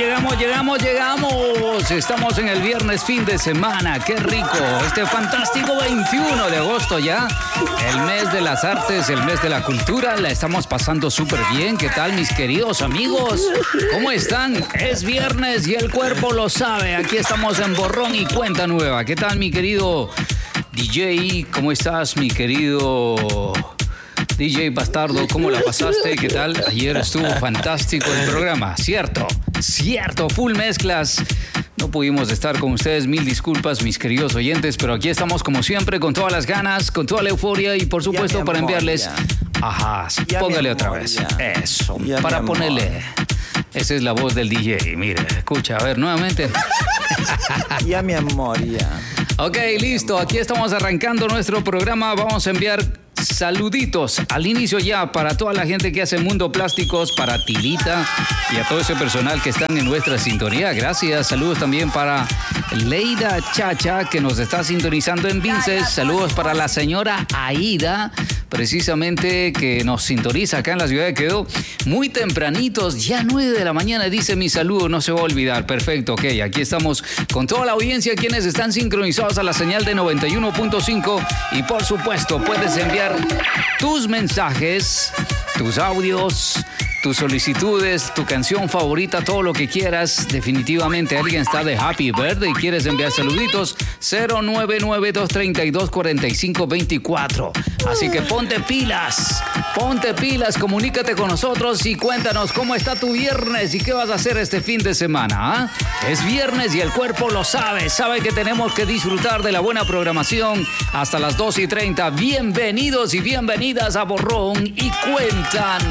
Llegamos. Estamos en el viernes, fin de semana. Qué rico. Este fantástico 21 de agosto ya. El mes de las artes, el mes de la cultura. La estamos pasando súper bien. ¿Qué tal, mis queridos amigos? ¿Cómo están? Es viernes y el cuerpo lo sabe. Aquí estamos en Borrón y Cuenta Nueva. ¿Qué tal, mi querido DJ? ¿Cómo estás, mi querido DJ Bastardo? ¿Cómo la pasaste? ¿Qué tal? Ayer estuvo fantástico el programa, ¿cierto? Full mezclas. No pudimos estar con ustedes, mil disculpas, mis queridos oyentes, pero aquí estamos como siempre, con todas las ganas, con toda la euforia y por supuesto para enviarles... Ajá, póngale otra vez. Eso, para ponerle... Esa es la voz del DJ, mire, escucha, a ver, nuevamente. Ya, mi amor, ya. Ok, listo, aquí estamos arrancando nuestro programa. Vamos a enviar saluditos al inicio ya para toda la gente que hace Mundo Plásticos, para Tilita y a todo ese personal que están en nuestra sintonía. Gracias. Saludos también para Leida Chacha, que nos está sintonizando en Vinces. Saludos para la señora Aida, precisamente, que nos sintoniza acá en la ciudad de Quevedo. Muy tempranitos, ya 9 de la mañana, dice mi saludo, no se va a olvidar. Perfecto, ok, aquí estamos con toda la audiencia, quienes están sincronizados a la señal de 91.5 y por supuesto puedes enviar tus mensajes, tus audios, tus solicitudes, tu canción favorita, todo lo que quieras. Definitivamente alguien está de Happy Birthday y quieres enviar saluditos. 099-232-4524. Así que ponte pilas, comunícate con nosotros y cuéntanos cómo está tu viernes y qué vas a hacer este fin de semana. Es viernes y el cuerpo lo sabe que tenemos que disfrutar de la buena programación hasta las 2:30. Bienvenidos y bienvenidas a Borrón y Cuenta